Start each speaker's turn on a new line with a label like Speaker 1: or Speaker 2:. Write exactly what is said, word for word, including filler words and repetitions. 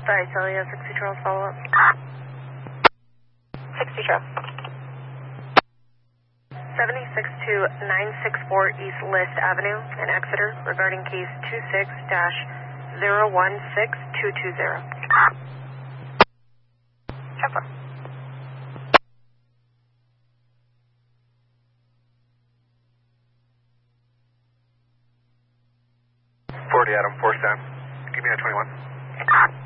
Speaker 1: Sorry, Celia, sixty Charles, follow up.
Speaker 2: sixty Charles.
Speaker 1: seventy-six two nine six four East List Avenue in Exeter regarding case two six dash zero one six two two zero.
Speaker 2: Temper.
Speaker 3: forty Adam, four seven. Give me a twenty-one.